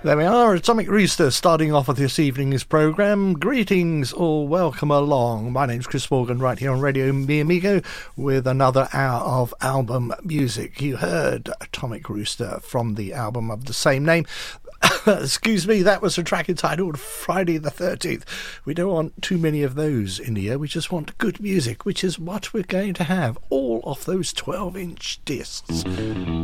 There we are, Atomic Rooster starting off with this evening's programme. Greetings, all welcome along. My name's Chris Morgan, right here on Radio Mi Amigo with another hour of album music. You heard Atomic Rooster from the album of the same name. Excuse me, that was a track entitled Friday the 13th. We don't want too many of those in the year. We just want good music, which is what we're going to have. All of those 12-inch discs.